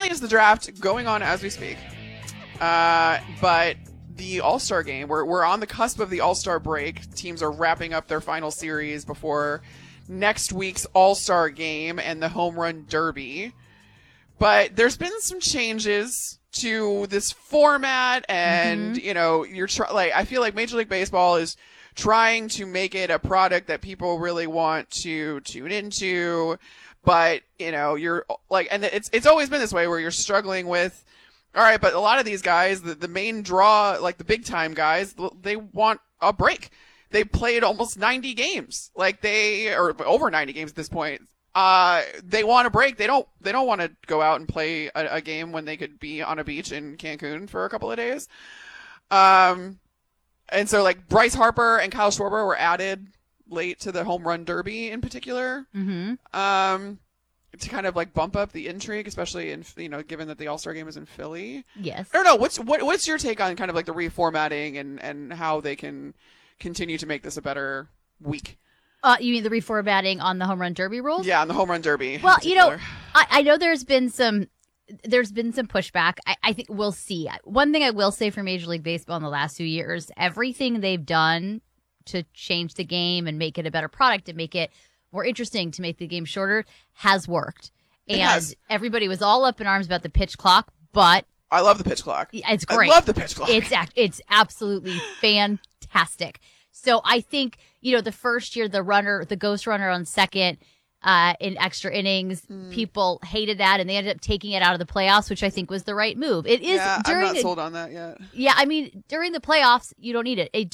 only is the draft going on as we speak, but the All-Star game, we're on the cusp of the All-Star break. Teams are wrapping up their final series before next week's All-Star game and the Home Run Derby. But there's been some changes to this format, and I feel like Major League Baseball is trying to make it a product that people really want to tune into. But you're like, and it's always been this way where you're struggling with, all right, but a lot of these guys, the main draw, like the big time guys, they want a break. They played almost 90 games, or over 90 games at this point. They want a break. They don't want to go out and play a game when they could be on a beach in Cancun for a couple of days. And so like Bryce Harper and Kyle Schwarber were added late to the Home Run Derby in particular. Mm-hmm. To kind of like bump up the intrigue, especially in given that the All-Star game is in Philly. Yes. I don't know. What's your take on kind of like the reformatting and how they can continue to make this a better week? You mean the reformatting on the Home Run Derby rules? Yeah, on the Home Run Derby. Well, I know there's been some pushback. I think we'll see. One thing I will say for Major League Baseball in the last few years, everything they've done to change the game and make it a better product and make it more interesting, to make the game shorter, has worked. And everybody was all up in arms about the pitch clock, but I love the pitch clock. It's great. I love the pitch clock. It's absolutely fantastic. So I think, the first year, the ghost runner on second in extra innings, people hated that, and they ended up taking it out of the playoffs, which I think was the right move. It is. Yeah, I'm not sold on that yet. Yeah, I mean, during the playoffs, you don't need it.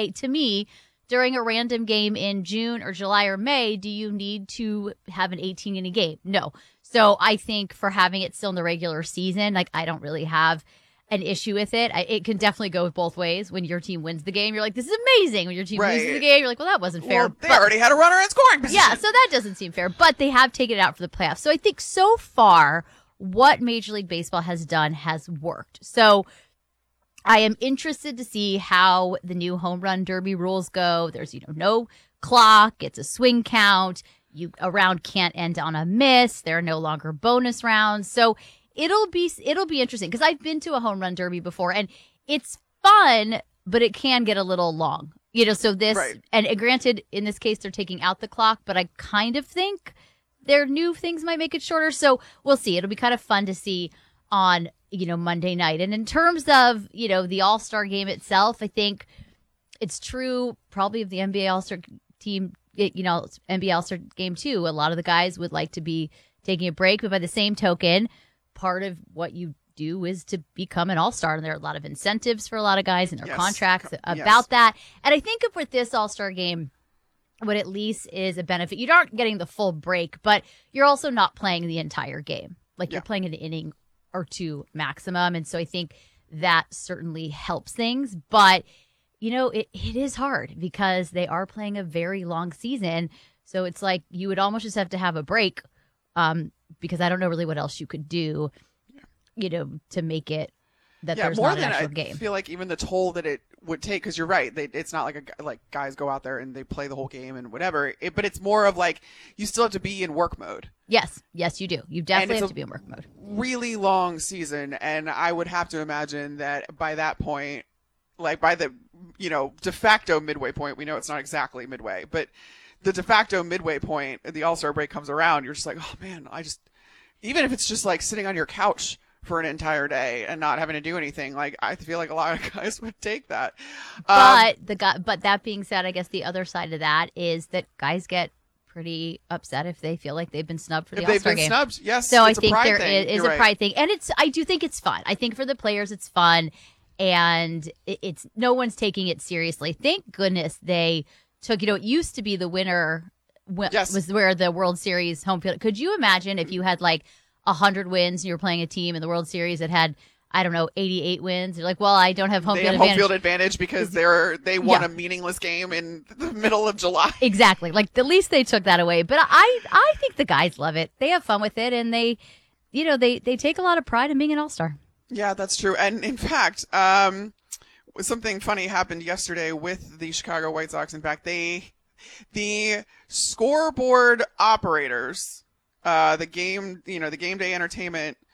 During a random game in June or July or May, do you need to have an 18-inning game? No. So I think for having it still in the regular season, I don't really have an issue with it. It can definitely go both ways. When your team wins the game, you're like, this is amazing. When your team loses the game, you're like, well, that wasn't fair. Well, they already had a runner in scoring position. Yeah, so that doesn't seem fair. But they have taken it out for the playoffs. So I think so far, what Major League Baseball has done has worked. So I am interested to see how the new Home Run Derby rules go. There's, no clock. It's a swing count. A round can't end on a miss. There are no longer bonus rounds. So it'll be interesting, because I've been to a Home Run Derby before, and it's fun, but it can get a little long. So this, right. And granted, in this case, they're taking out the clock, but I kind of think their new things might make it shorter. So we'll see. It'll be kind of fun to see on Monday night. And in terms of, the All-Star game itself, I think it's true probably of the NBA All-Star team, NBA All-Star game too. A lot of the guys would like to be taking a break, but by the same token, part of what you do is to become an All-Star. And there are a lot of incentives for a lot of guys in their contracts about that. And I think with this All-Star game, what at least is a benefit, you aren't getting the full break, but you're also not playing the entire game. You're playing an inning or two maximum. And so I think that certainly helps things. But, it is hard because they are playing a very long season. So it's like you would almost just have to have a break, because I don't know really what else you could do, to make it that there's more not an than actual I game. feel like even the toll that it would take, because you're right, it's not like guys go out there and they play the whole game and whatever, but it's more of like you still have to be in work mode. Yes, you do. You definitely have to be in work mode. Really long season, and I would have to imagine that by that point, like by the de facto midway point, we know it's not exactly midway, but the de facto midway point, the All-Star break comes around, you're just like, oh man, even if it's just like sitting on your couch for an entire day and not having to do anything, I feel like a lot of guys would take that. But that being said, I guess the other side of that is that guys get pretty upset if they feel like they've been snubbed for the All-Star game. They've been snubbed, yes. So I think there is a pride thing, and I do think it's fun. I think for the players, it's fun, and it's no one's taking it seriously. Thank goodness they took. It used to be the winner was where the World Series home field. Could you imagine if you had 100 wins and you were playing a team in the World Series that had, I don't know, 88 wins? You're like, well, I don't have home field advantage. They have home field advantage because they won a meaningless game in the middle of July. Exactly. At least they took that away. But I think the guys love it. They have fun with it, and they take a lot of pride in being an All-Star. Yeah, that's true. And in fact, something funny happened yesterday with the Chicago White Sox. In fact, the scoreboard operators, the game day entertainment